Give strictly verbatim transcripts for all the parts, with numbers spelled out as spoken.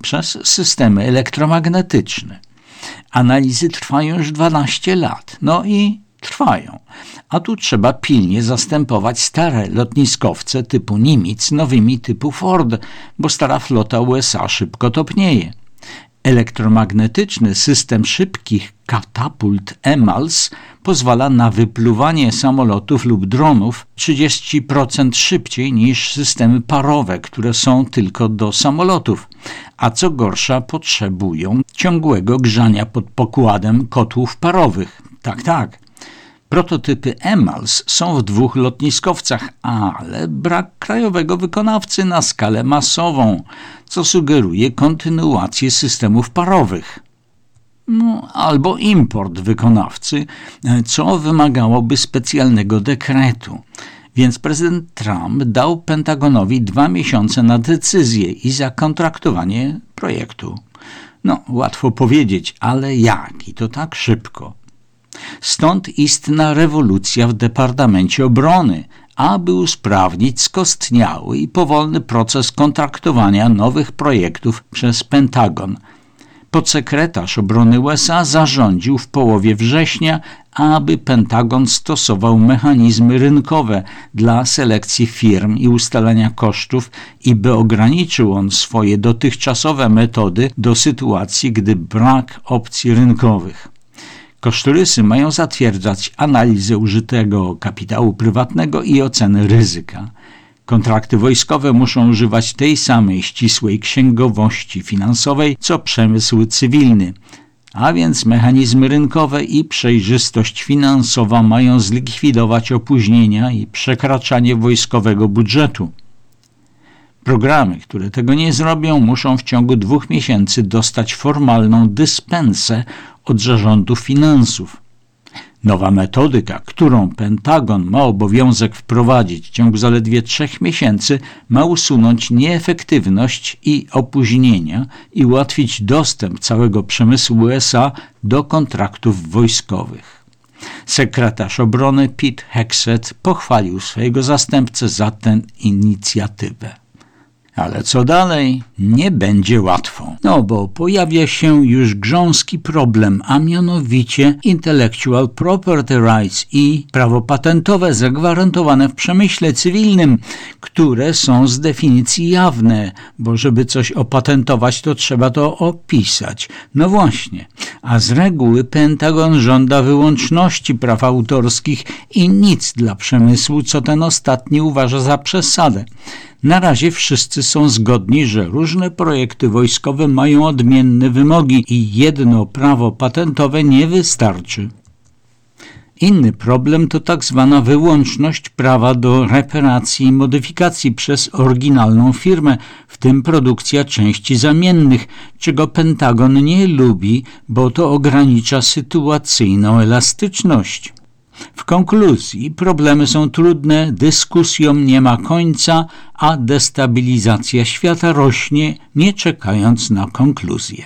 przez systemy elektromagnetyczne. Analizy trwają już dwanaście lat, no i trwają. A tu trzeba pilnie zastępować stare lotniskowce typu Nimitz nowymi typu Ford, bo stara flota U S A szybko topnieje. Elektromagnetyczny system szybkich katapult E M A L S pozwala na wypluwanie samolotów lub dronów trzydzieści procent szybciej niż systemy parowe, które są tylko do samolotów, a co gorsza potrzebują ciągłego grzania pod pokładem kotłów parowych. Tak, tak. Prototypy E M A L S są w dwóch lotniskowcach, ale brak krajowego wykonawcy na skalę masową, co sugeruje kontynuację systemów parowych. No, albo import wykonawcy, co wymagałoby specjalnego dekretu. Więc prezydent Trump dał Pentagonowi dwa miesiące na decyzję i zakontraktowanie projektu. No, łatwo powiedzieć, ale jak? I to tak szybko. Stąd istna rewolucja w Departamencie Obrony, aby usprawnić skostniały i powolny proces kontraktowania nowych projektów przez Pentagon. Podsekretarz obrony U S A zarządził w połowie września, aby Pentagon stosował mechanizmy rynkowe dla selekcji firm i ustalania kosztów i by ograniczył on swoje dotychczasowe metody do sytuacji, gdy brak opcji rynkowych. Kosztorysy mają zatwierdzać analizę użytego kapitału prywatnego i oceny ryzyka. Kontrakty wojskowe muszą używać tej samej ścisłej księgowości finansowej, co przemysł cywilny, a więc mechanizmy rynkowe i przejrzystość finansowa mają zlikwidować opóźnienia i przekraczanie wojskowego budżetu. Programy, które tego nie zrobią, muszą w ciągu dwóch miesięcy dostać formalną dyspensę od zarządu finansów. Nowa metodyka, którą Pentagon ma obowiązek wprowadzić w ciągu zaledwie trzech miesięcy, ma usunąć nieefektywność i opóźnienia i ułatwić dostęp całego przemysłu U S A do kontraktów wojskowych. Sekretarz obrony Pete Hegseth pochwalił swojego zastępcę za tę inicjatywę. Ale co dalej? Nie będzie łatwo. No bo pojawia się już grząski problem, a mianowicie Intellectual Property Rights i prawo patentowe zagwarantowane w przemyśle cywilnym, które są z definicji jawne, bo żeby coś opatentować, to trzeba to opisać. No właśnie, a z reguły Pentagon żąda wyłączności praw autorskich i nic dla przemysłu, co ten ostatni uważa za przesadę. Na razie wszyscy są zgodni, że różne projekty wojskowe mają odmienne wymogi i jedno prawo patentowe nie wystarczy. Inny problem to tak zwana wyłączność prawa do reparacji i modyfikacji przez oryginalną firmę, w tym produkcja części zamiennych, czego Pentagon nie lubi, bo to ogranicza sytuacyjną elastyczność. W konkluzji problemy są trudne, dyskusjom nie ma końca, a destabilizacja świata rośnie, nie czekając na konkluzję.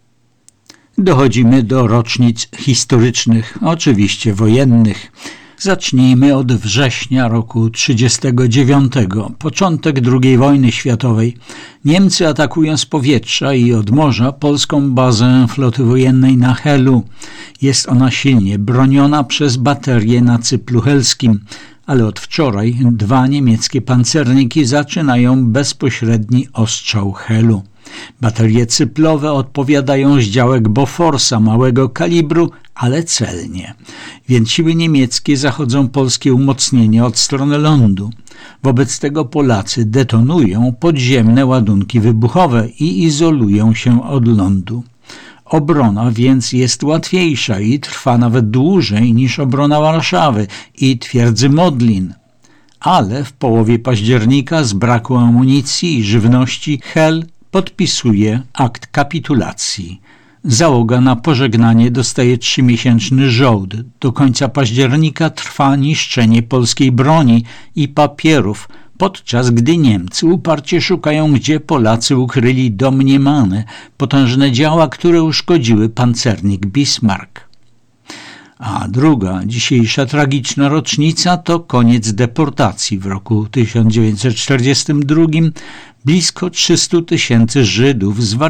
Dochodzimy do rocznic historycznych, oczywiście wojennych. Zacznijmy od września roku trzydziestego dziewiątego, początek drugiej wojny światowej. Niemcy atakują z powietrza i od morza polską bazę floty wojennej na Helu. Jest ona silnie broniona przez baterie na Cyplu Helskim, ale od wczoraj dwa niemieckie pancerniki zaczynają bezpośredni ostrzał Helu. Baterie cyplowe odpowiadają z działek Boforsa małego kalibru, ale celnie, więc siły niemieckie zachodzą polskie umocnienie od strony lądu. Wobec tego Polacy detonują podziemne ładunki wybuchowe i izolują się od lądu. Obrona więc jest łatwiejsza i trwa nawet dłużej niż obrona Warszawy i twierdzy Modlin. Ale w połowie października z braku amunicji i żywności Hel podpisuje akt kapitulacji. Załoga na pożegnanie dostaje trzymiesięczny żołd. Do końca października trwa niszczenie polskiej broni i papierów, podczas gdy Niemcy uparcie szukają, gdzie Polacy ukryli domniemane potężne działa, które uszkodziły pancernik Bismarck. A druga, dzisiejsza tragiczna rocznica to koniec deportacji. W roku tysiąc dziewięćset czterdziestym drugim blisko trzystu tysięcy Żydów z